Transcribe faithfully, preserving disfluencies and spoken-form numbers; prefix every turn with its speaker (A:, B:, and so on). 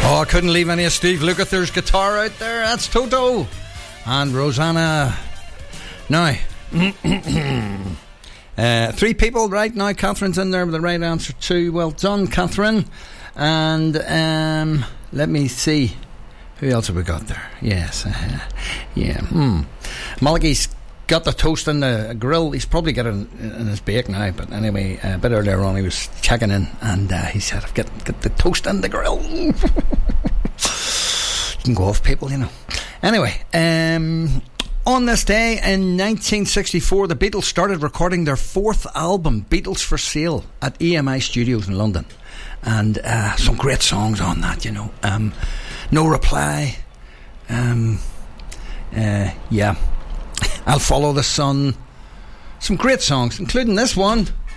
A: Oh, I couldn't leave any of Steve Lukather's guitar out there. That's Toto and Rosanna. Now, uh, three people right now. Catherine's in there with the right answer too. Well done, Catherine. And um, let me see. Who else have we got there? Yes. Uh, yeah. Hmm. Malachy's got the toast in the grill. He's probably got it in, in his bake now, but anyway, uh, a bit earlier on he was checking in and uh, he said, I've got, got the toast in the grill. You can go off people, you know. Anyway, um, on this day in nineteen sixty-four, the Beatles started recording their fourth album, Beatles for Sale, at E M I Studios in London. And uh, some great songs on that, you know. Um, No Reply. Um, uh, yeah. I'll Follow the Sun. Some great songs, including this one.